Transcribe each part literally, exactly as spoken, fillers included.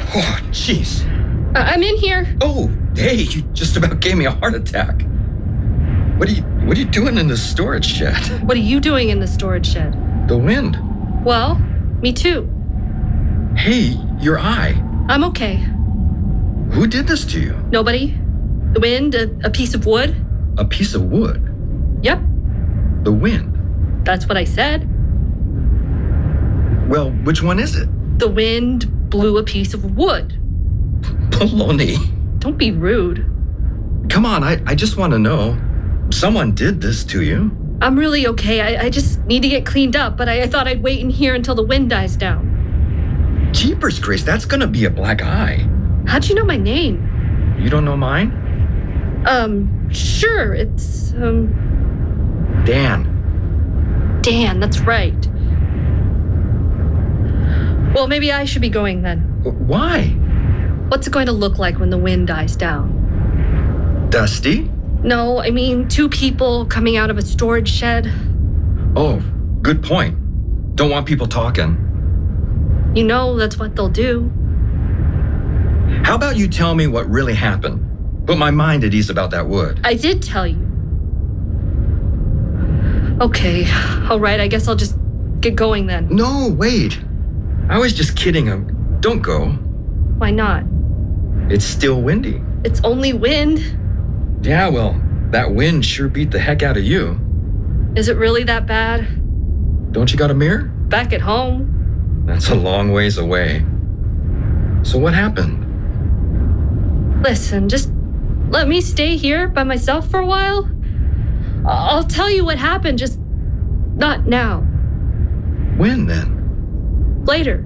Oh, jeez. Uh, I'm in here. Oh, hey, you just about gave me a heart attack. What are you What are you doing in the storage shed? What are you doing in the storage shed? The wind. Well, me too. Hey, your eye. I'm okay. Who did this to you? Nobody. The wind, a, a piece of wood. A piece of wood. Yep, The wind. that's what I said. Well, which one is it? The wind blew a piece of wood. Baloney. Don't be rude. Come on, I, I just want to know. Someone did this to you. I'm really okay. I, I just need to get cleaned up, but I, I thought I'd wait in here until the wind dies down. Jeepers, Grace, that's gonna be a black eye. How'd you know my name? You don't know mine? Um, sure, it's, um, Dan. Dan, that's right. Well, maybe I should be going then. Why? What's it going to look like when the wind dies down? Dusty? No, I mean, two people coming out of a storage shed. Oh, good point. Don't want people talking. You know, that's what they'll do. How about you tell me what really happened? Put my mind at ease about that wood. I did tell you. Okay, all right, I guess I'll just get going then. No, wait. I was just kidding. Um, Don't go. Why not? It's still windy. It's only wind. Yeah, well, that wind sure beat the heck out of you. Is it really that bad? Don't you got a mirror? Back at home. That's a long ways away. So what happened? Listen, just let me stay here by myself for a while. I- I'll tell you what happened, just not now. When then? Later.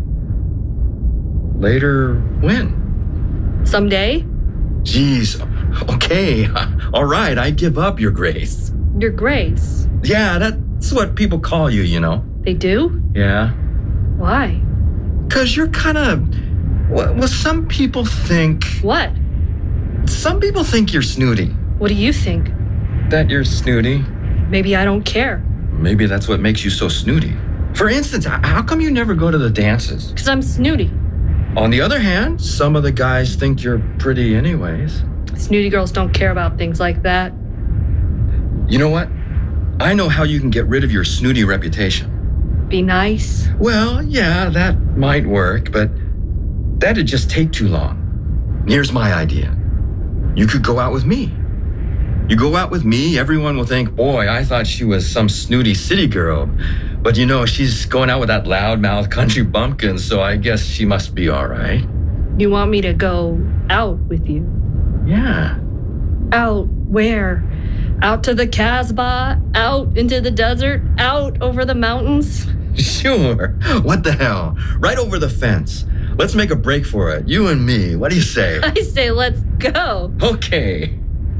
Later when? Someday. Geez, okay. All right, I give up, Your Grace. Your Grace. Yeah, that's what people call you, you know. They do? Yeah. Why? Because you're kind of... Well, well, some people think... What? Some people think you're snooty. What do you think? That you're snooty. Maybe I don't care. Maybe that's what makes you so snooty. For instance, h- how come you never go to the dances? Because I'm snooty. On the other hand, some of the guys think you're pretty anyways. Snooty girls don't care about things like that. You know what? I know how you can get rid of your snooty reputation. Be nice. Well, yeah, that might work, but that'd just take too long. Here's my idea. You could go out with me. You go out with me, everyone will think, boy, I thought she was some snooty city girl. But you know, she's going out with that loudmouth country bumpkin, so I guess she must be all right. You want me to go out with you? Yeah. Out where? Out to the Casbah? Out into the desert? Out over the mountains? Sure. What the hell? Right over the fence. Let's make a break for it. You and me. What do you say? I say let's go. Okay.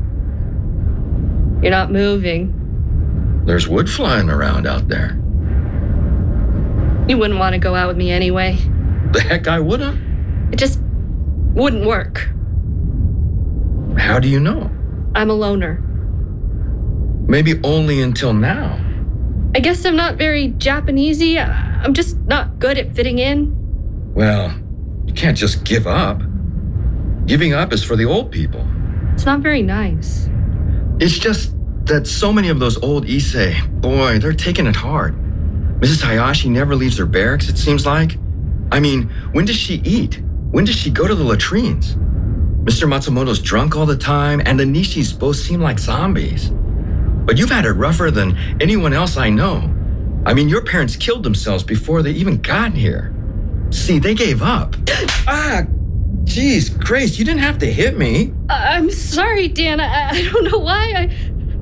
You're not moving. There's wood flying around out there. You wouldn't want to go out with me anyway. The heck I wouldn't. It just wouldn't work. How do you know? I'm a loner. Maybe only until now. I guess I'm not very Japanesey. I- I'm just not good at fitting in. Well, you can't just give up. Giving up is for the old people. It's not very nice. It's just that so many of those old Issei, boy, they're taking it hard. Missus Hayashi never leaves her barracks, it seems like. I mean, when does she eat? When does she go to the latrines? Mister Matsumoto's drunk all the time, and the Nishis both seem like zombies. But you've had it rougher than anyone else I know. I mean, your parents killed themselves before they even got here. See, they gave up. Ah, geez, Grace, you didn't have to hit me. I- I'm sorry, Dan. I, I don't know why I...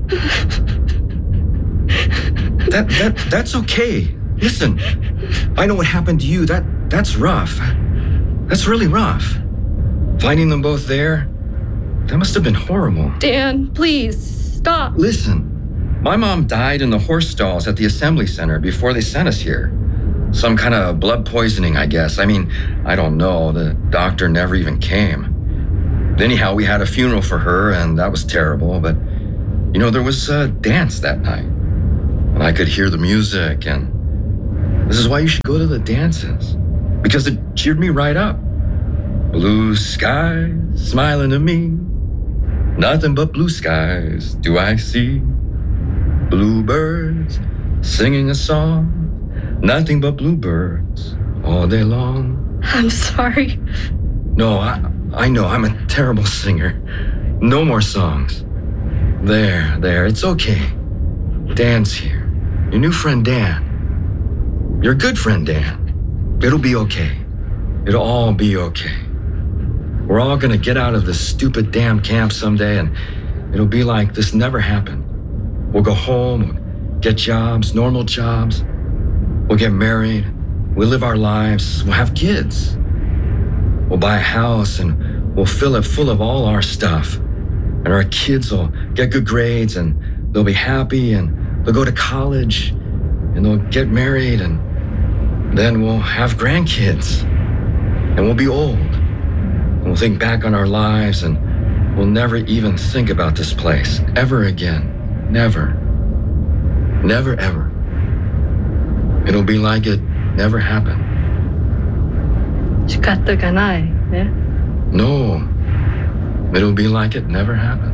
That that that's okay. Listen, I know what happened to you. That that's rough. That's really rough. Finding them both there, that must have been horrible. Dan, please, stop. Listen, my mom died in the horse stalls at the assembly center before they sent us here. Some kind of blood poisoning, I guess. I mean, I don't know. The doctor never even came. Anyhow, we had a funeral for her, and that was terrible. But, you know, there was a dance that night. And I could hear the music, and this is why you should go to the dances. Because it cheered me right up. Blue skies smiling at me. Nothing but blue skies do I see. Bluebirds singing a song. Nothing but bluebirds all day long. I'm sorry. No, I, I know I'm a terrible singer. No more songs. There, there, it's okay. Dan's here. Your new friend Dan. Your good friend Dan. It'll be okay. It'll all be okay. We're all gonna get out of this stupid damn camp someday, and it'll be like this never happened. We'll go home, we'll get jobs, normal jobs. We'll get married. We'll live our lives. We'll have kids. We'll buy a house and we'll fill it full of all our stuff. And our kids will get good grades and they'll be happy and they'll go to college and they'll get married and then we'll have grandkids and we'll be old. And we'll think back on our lives and we'll never even think about this place ever again. Never. Never, ever. It'll be like it never happened. Shikata ga nai, eh? No. It'll be like it never happened.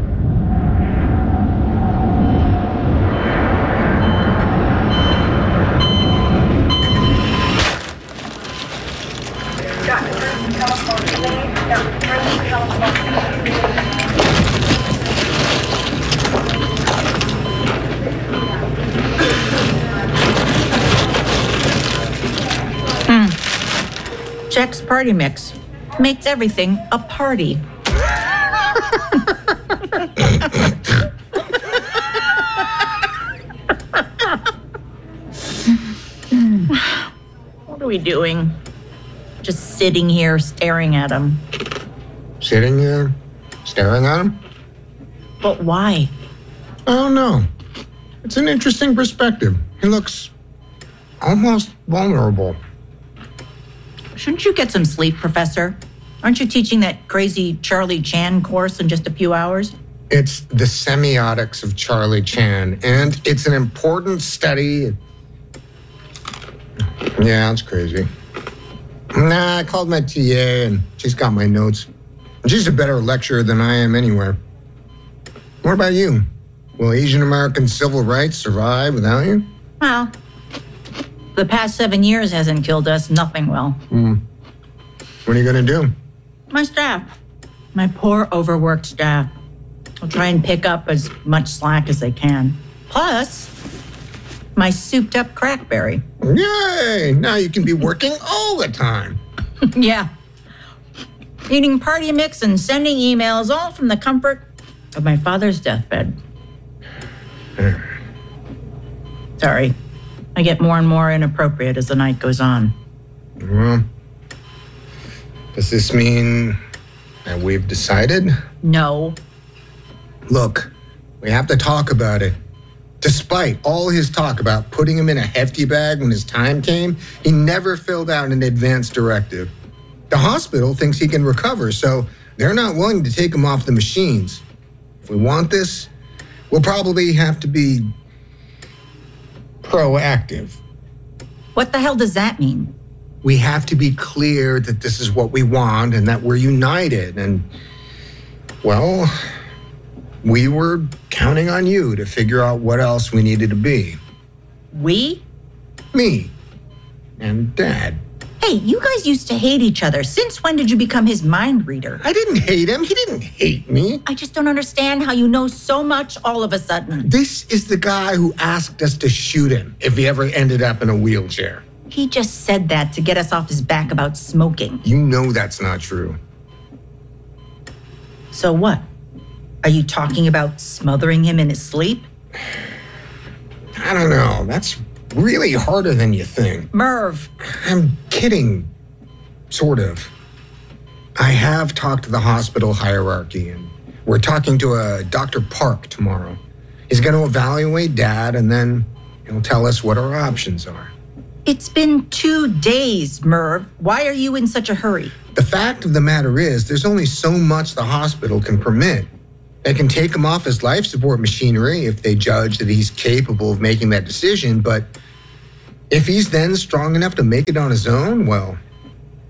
Jack's party mix makes everything a party. What are we doing? Just sitting here staring at him. Sitting here, staring at him? But why? I don't know. It's an interesting perspective. He looks almost vulnerable. Shouldn't you get some sleep, Professor? Aren't you teaching that crazy Charlie Chan course in just a few hours? It's the semiotics of Charlie Chan, and it's an important study. Yeah, it's crazy. Nah, I called my T A, and she's got my notes. She's a better lecturer than I am anywhere. What about you? Will Asian American civil rights survive without you? Well, the past seven years hasn't killed us. Nothing will. Hmm. What are you going to do? My staff. My poor, overworked staff. I'll try and pick up as much slack as they can. Plus, my souped-up crackberry. Yay! Now you can be working all the time. Yeah. Eating party mix and sending emails, all from the comfort of my father's deathbed. Sorry. I get more and more inappropriate as the night goes on. Well, does this mean that we've decided? No. Look, we have to talk about it. Despite all his talk about putting him in a hefty bag when his time came, he never filled out an advance directive. The hospital thinks he can recover, so they're not willing to take him off the machines. If we want this, we'll probably have to be proactive. What the hell does that mean? We have to be clear that this is what we want and that we're united. And, well, we were counting on you to figure out what else we needed to be. We? Me. And Dad. Hey, you guys used to hate each other. Since when did you become his mind reader? I didn't hate him. He didn't hate me. I just don't understand how you know so much all of a sudden. This is the guy who asked us to shoot him if he ever ended up in a wheelchair. He just said that to get us off his back about smoking. You know that's not true. So what? Are you talking about smothering him in his sleep? I don't know. That's really harder than you think. Merv. I'm kidding. Sort of. I have talked to the hospital hierarchy, and we're talking to a Doctor Park tomorrow. He's going to evaluate Dad, and then he'll tell us what our options are. It's been two days, Merv. Why are you in such a hurry? The fact of the matter is, there's only so much the hospital can permit. They can take him off his life support machinery if they judge that he's capable of making that decision, but if he's then strong enough to make it on his own, well,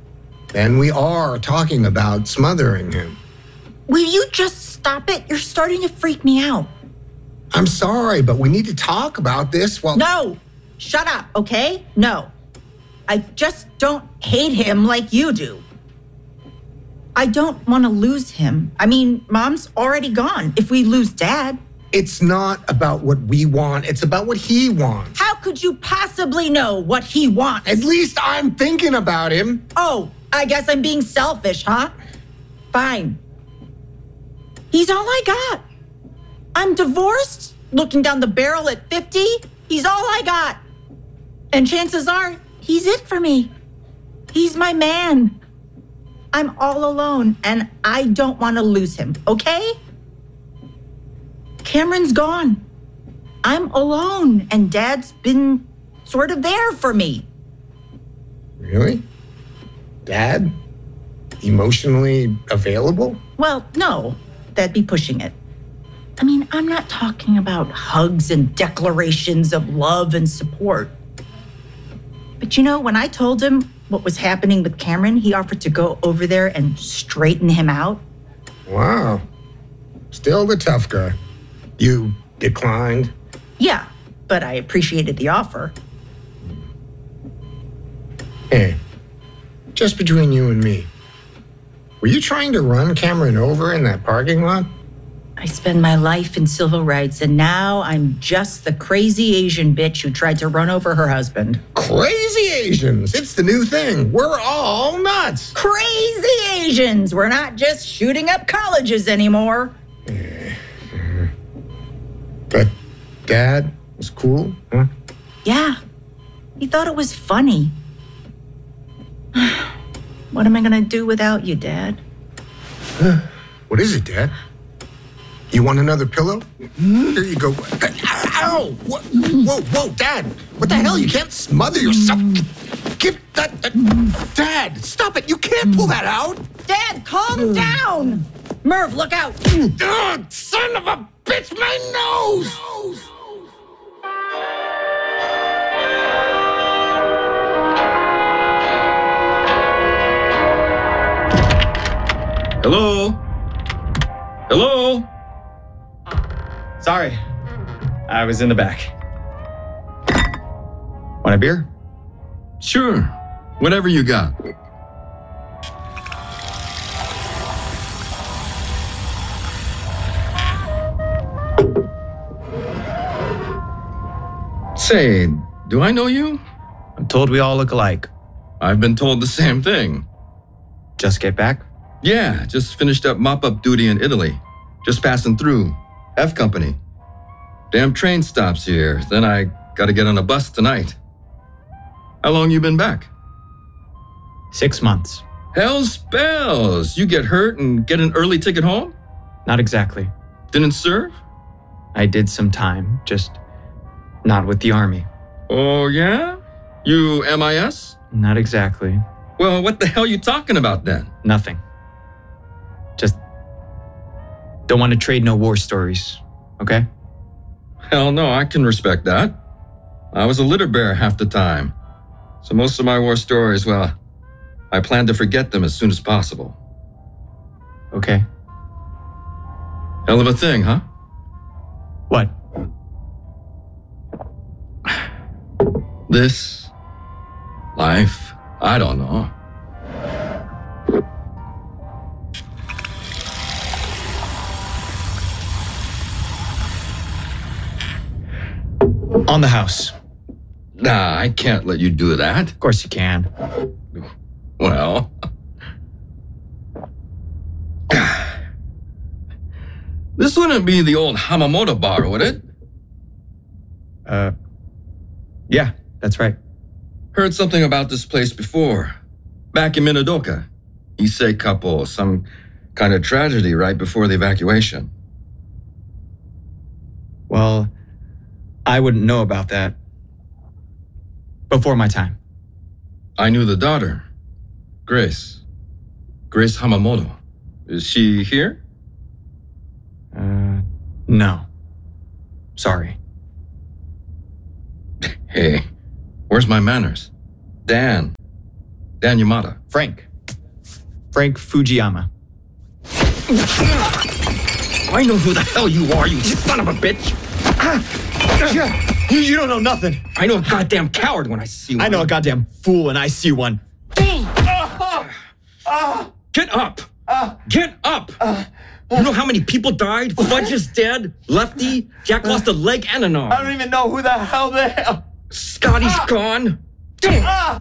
then we are talking about smothering him. Will you just stop it? You're starting to freak me out. I'm sorry, but we need to talk about this while... No! Shut up, okay? No. I just don't hate him like you do. I don't want to lose him. I mean, Mom's already gone. If we lose Dad... It's not about what we want. It's about what he wants. How could you possibly know what he wants? At least I'm thinking about him. Oh, I guess I'm being selfish, huh? Fine. He's all I got. I'm divorced, looking down the barrel at fifty. He's all I got. And chances are, he's it for me. He's my man. I'm all alone, and I don't want to lose him, okay? Cameron's gone. I'm alone, and Dad's been sort of there for me. Really? Dad? Emotionally available? Well, no, that'd be pushing it. I mean, I'm not talking about hugs and declarations of love and support. But you know, when I told him what was happening with Cameron, he offered to go over there and straighten him out. Wow. Still the tough guy. You declined? Yeah, but I appreciated the offer. Hey, just between you and me, were you trying to run Cameron over in that parking lot? I spend my life in civil rights, and now I'm just the crazy Asian bitch who tried to run over her husband. Crazy Asians! It's the new thing. We're all nuts. Crazy Asians! We're not just shooting up colleges anymore. But Dad was cool, huh? Yeah, he thought it was funny. What am I gonna do without you, Dad? What is it, Dad? You want another pillow? Here you go. Ow! What? Whoa, whoa, Dad! What the hell? You can't smother yourself. Give that, that... Dad, stop it! You can't pull that out! Dad, calm down! Merv, look out! Ugh, son of a bitch, my nose! Hello? Hello? Sorry, I was in the back. Want a beer? Sure. Whatever you got. Say, do I know you? I'm told we all look alike. I've been told the same thing. Just get back? Yeah, just finished up mop-up duty in Italy. Just passing through. F Company. Damn train stops here. Then I gotta get on a bus tonight. How long you been back? Six months. Hell's bells! You get hurt and get an early ticket home? Not exactly. Didn't serve? I did some time, just not with the Army. Oh, yeah? You M I S? Not exactly. Well, what the hell you talking about then? Nothing. Just don't want to trade no war stories, okay? Hell no, I can respect that. I was a litter bearer half the time. So most of my war stories, well, I plan to forget them as soon as possible. Okay. Hell of a thing, huh? What? This life, I don't know. On the house. Nah, I can't let you do that. Of course you can. Well, this wouldn't be the old Hamamoto bar, would it? Uh, yeah, that's right. Heard something about this place before. Back in Minidoka. Issei couple, some kind of tragedy right before the evacuation. Well, I wouldn't know about that. Before my time. I knew the daughter, Grace. Grace Hamamoto. Is she here? Uh, no. Sorry. Hey, where's my manners? Dan. Dan Yamada. Frank. Frank Fujiyama. I know who the hell you are, you son of a bitch. You, you don't know nothing. I know a goddamn coward when I see one. I know a goddamn fool when I see one. Get up! Get up! You know how many people died? Fudge is dead. Lefty, Jack lost a leg and an arm. I don't even know who the hell they are. Scotty's gone. Wait, stop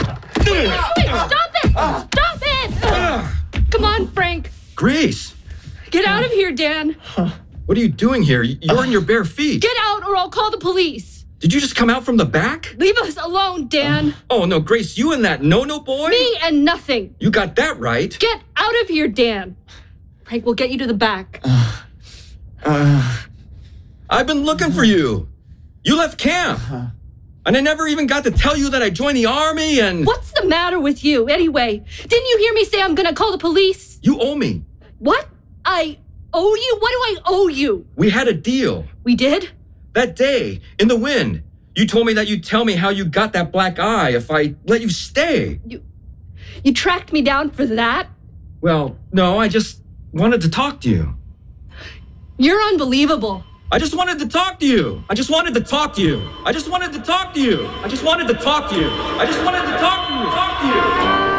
it! Stop it! Come on, Frank. Grace, Get out of here, Dan. what are you doing here? You're in your bare feet. Get out or I'll call the police. Did you just come out from the back? Leave us alone, Dan. Oh, no, Grace, you and that no-no boy? Me and nothing. You got that right. Get out of here, Dan. Frank, we'll get you to the back. I've been looking for you. You left camp. And I never even got to tell you that I joined the army and... What's the matter with you, anyway? Didn't you hear me say I'm gonna call the police? You owe me. What? I owe you? What do I owe you? We had a deal. We did? That day, in the wind, you told me that you'd tell me how you got that black eye if I let you stay. You, you tracked me down for that? Well, no, I just wanted to talk to you. You're unbelievable. I just wanted to talk to you. I just wanted to talk to you. I just wanted to talk to you. I just wanted to talk to you. I just wanted to talk to you. Talk to you.